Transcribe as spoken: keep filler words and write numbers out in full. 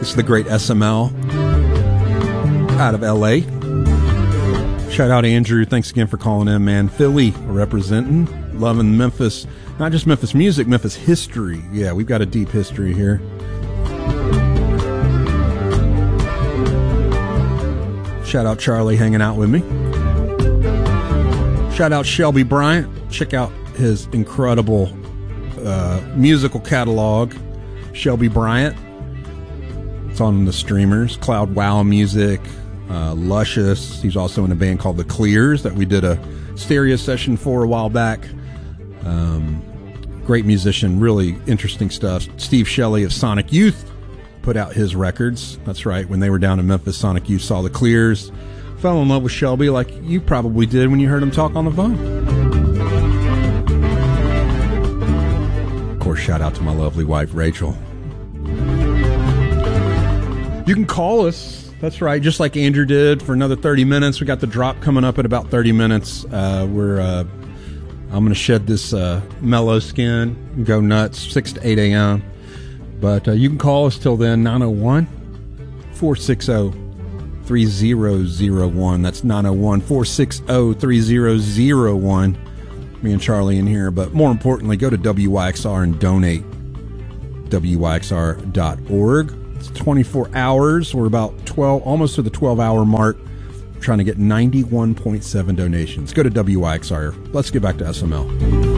It's the great S M L out of L A. Shout out Andrew. Thanks again for calling in, man. Philly representing, loving Memphis. Not just Memphis music, Memphis history. Yeah, we've got a deep history here. Shout out Charlie hanging out with me. Shout out Shelby Bryant. Check out his incredible uh, musical catalog. Shelby Bryant. It's on the streamers. Cloud Wow Music, uh, Luscious. He's also in a band called The Clears that we did a stereo session for a while back. Um, great musician, really interesting stuff. Steve Shelley of Sonic Youth put out his records. That's right. When they were down in Memphis, Sonic Youth saw The Clears. Fell in love with Shelby like you probably did when you heard him talk on the phone. Of course, shout out to my lovely wife, Rachel. You can call us. That's right. Just like Andrew did for another thirty minutes. We got the drop coming up in about thirty minutes. Uh, we're, uh, I'm going to shed this uh, mellow skin and go nuts, six to eight a.m. But uh, you can call us till then, nine oh one, four six zero, three zero zero one. That's nine oh one, four six zero, three zero zero one. Me and Charlie in here. But more importantly, go to W Y X R and donate. W Y X R dot org. It's twenty-four hours. We're about twelve, almost to the twelve-hour mark. Trying to get ninety-one point seven donations. Go to W Y X R. Let's get back to S M L.